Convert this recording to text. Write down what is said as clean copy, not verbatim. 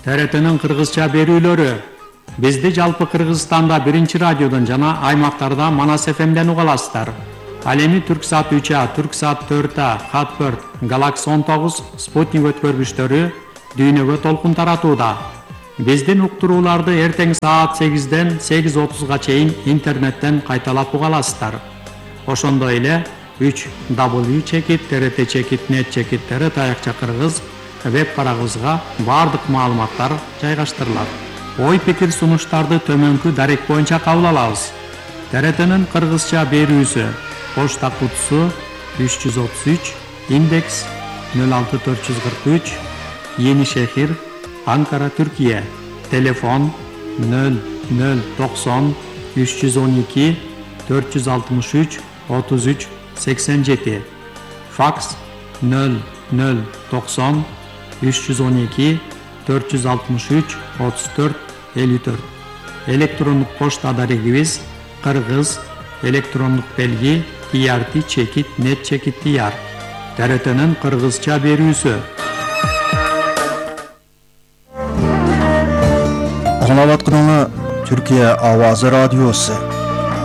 TRT'nin Kırgızça berүүлөрү. Bizди жалпы Кыргызстанда 1 радиодон жана аймактарда Манас ФМден уга аласыздар. Ал эми Түрксат 3А, Түрксат 4А, Хат 4, Галакс 19, Спутник өткөргүчтөрү дүйнөгө толкун таратууда. Биздин уктурууларды эртең саат 8ден 8:30га чейин интернеттен кайталап уга аласыздар. Ошондой эле 3w.trt.net/trt таякча кыргыз веб барагыбызга бардык маалыматтар жайгаштырылат. Ой пикир сунуштарды төмөнкү дарек боюнча кабыл алабыз. TRT'нин кыргызча берүүсү. Почта кутусу 333, индекс 06443, Yeni Şehir, Ankara, Türkiye. Telefon 0090 312 463 33 87. Faks 0090 312 463 34 54. Elektronik poçta adresimiz Kırgız elektronik belgi trt.net/tr. TRT'nin Kırgızça berүүsü. Аңлап атканыңа Түркия авазы радиосы.